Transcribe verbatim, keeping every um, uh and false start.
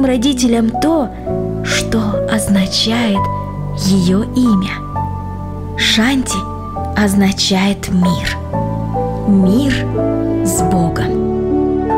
своим родителям то, что означает ее имя. Шанти означает мир. Мир